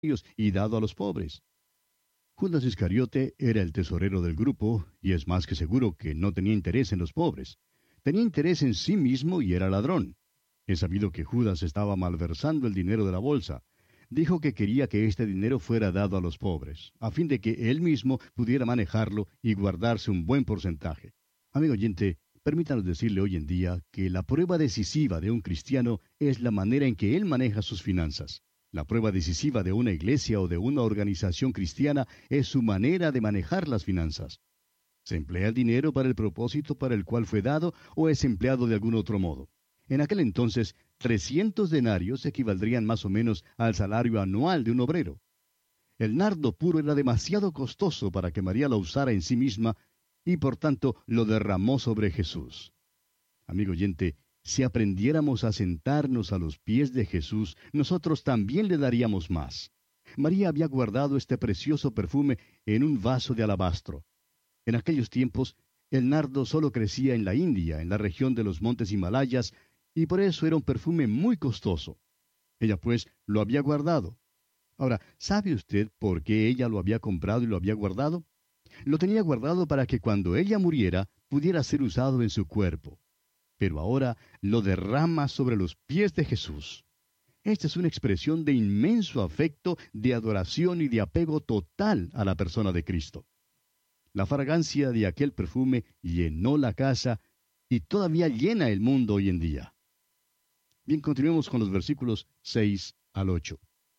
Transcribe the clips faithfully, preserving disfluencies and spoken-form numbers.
y dado a los pobres. Judas Iscariote era el tesorero del grupo, y es más que seguro que no tenía interés en los pobres. Tenía interés en sí mismo y era ladrón. He sabido que Judas estaba malversando el dinero de la bolsa. Dijo que quería que este dinero fuera dado a los pobres, a fin de que él mismo pudiera manejarlo y guardarse un buen porcentaje. Amigo oyente, permítanos decirle hoy en día que la prueba decisiva de un cristiano es la manera en que él maneja sus finanzas. La prueba decisiva de una iglesia o de una organización cristiana es su manera de manejar las finanzas. ¿Se emplea el dinero para el propósito para el cual fue dado o es empleado de algún otro modo? En aquel entonces, trescientos denarios equivaldrían más o menos al salario anual de un obrero. El nardo puro era demasiado costoso para que María lo usara en sí misma y por tanto lo derramó sobre Jesús. Amigo oyente, si aprendiéramos a sentarnos a los pies de Jesús, nosotros también le daríamos más. María había guardado este precioso perfume en un vaso de alabastro. En aquellos tiempos, el nardo solo crecía en la India, en la región de los montes Himalayas, y por eso era un perfume muy costoso. Ella, pues, lo había guardado. Ahora, ¿sabe usted por qué ella lo había comprado y lo había guardado? Lo tenía guardado para que cuando ella muriera pudiera ser usado en su cuerpo. Pero ahora lo derrama sobre los pies de Jesús. Esta es una expresión de inmenso afecto, de adoración y de apego total a la persona de Cristo. La fragancia de aquel perfume llenó la casa y todavía llena el mundo hoy en día. Bien, continuemos con los versículos seis al ocho.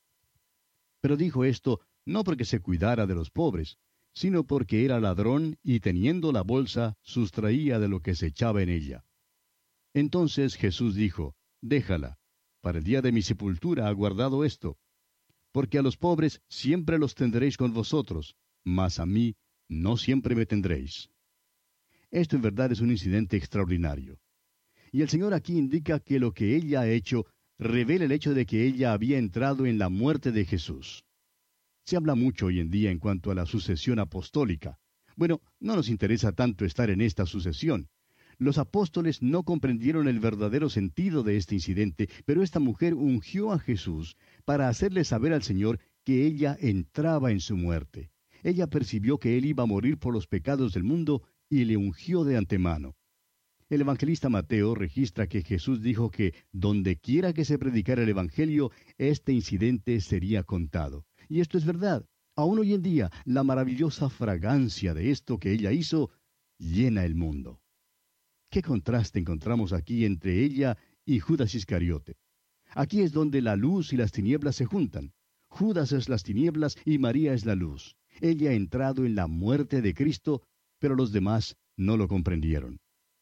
Pero dijo esto no porque se cuidara de los pobres, sino porque era ladrón y teniendo la bolsa sustraía de lo que se echaba en ella. Entonces Jesús dijo, déjala, para el día de mi sepultura ha guardado esto, porque a los pobres siempre los tendréis con vosotros, mas a mí no siempre me tendréis. Esto en verdad es un incidente extraordinario. Y el Señor aquí indica que lo que ella ha hecho revela el hecho de que ella había entrado en la muerte de Jesús. Se habla mucho hoy en día en cuanto a la sucesión apostólica. Bueno, no nos interesa tanto estar en esta sucesión. Los apóstoles no comprendieron el verdadero sentido de este incidente, pero esta mujer ungió a Jesús para hacerle saber al Señor que ella entraba en su muerte. Ella percibió que él iba a morir por los pecados del mundo y le ungió de antemano. El evangelista Mateo registra que Jesús dijo que donde quiera que se predicara el evangelio, este incidente sería contado. Y esto es verdad. Aún hoy en día, la maravillosa fragancia de esto que ella hizo llena el mundo. ¿Qué contraste encontramos aquí entre ella y Judas Iscariote? Aquí es donde la luz y las tinieblas se juntan. Judas es las tinieblas y María es la luz. Ella ha entrado en la muerte de Cristo, pero los demás no lo comprendieron.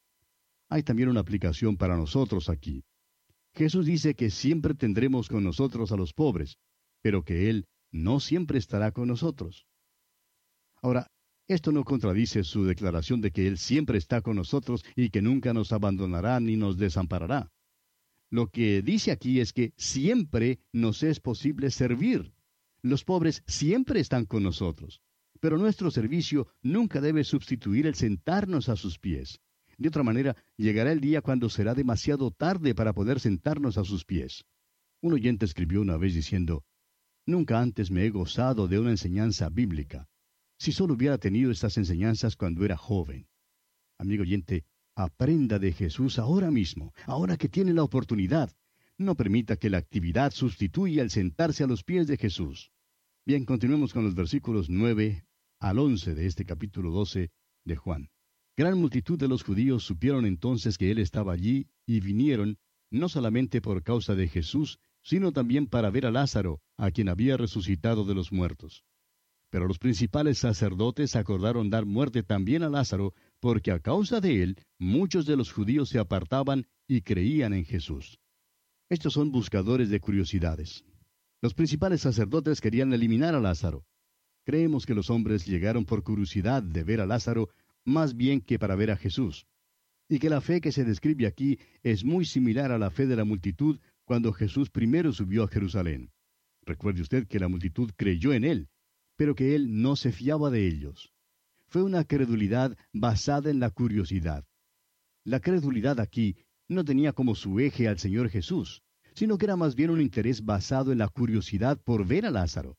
Hay también una aplicación para nosotros aquí. Jesús dice que siempre tendremos con nosotros a los pobres, pero que Él no siempre estará con nosotros. Ahora, esto no contradice su declaración de que Él siempre está con nosotros y que nunca nos abandonará ni nos desamparará. Lo que dice aquí es que siempre nos es posible servir. Los pobres siempre están con nosotros, pero nuestro servicio nunca debe sustituir el sentarnos a sus pies. De otra manera, llegará el día cuando será demasiado tarde para poder sentarnos a sus pies. Un oyente escribió una vez diciendo, «Nunca antes me he gozado de una enseñanza bíblica. Si solo hubiera tenido estas enseñanzas cuando era joven». Amigo oyente, aprenda de Jesús ahora mismo, ahora que tiene la oportunidad. No permita que la actividad sustituya el sentarse a los pies de Jesús. Bien, continuemos con los versículos nueve al once de este capítulo doce de Juan. Gran multitud de los judíos supieron entonces que él estaba allí y vinieron, no solamente por causa de Jesús, sino también para ver a Lázaro, a quien había resucitado de los muertos. Pero los principales sacerdotes acordaron dar muerte también a Lázaro, porque a causa de él muchos de los judíos se apartaban y creían en Jesús. Estos son buscadores de curiosidades. Los principales sacerdotes querían eliminar a Lázaro. Creemos que los hombres llegaron por curiosidad de ver a Lázaro más bien que para ver a Jesús, y que la fe que se describe aquí es muy similar a la fe de la multitud cuando Jesús primero subió a Jerusalén. Recuerde usted que la multitud creyó en él, pero que él no se fiaba de ellos. Fue una credulidad basada en la curiosidad. La credulidad aquí no tenía como su eje al Señor Jesús, sino que era más bien un interés basado en la curiosidad por ver a Lázaro.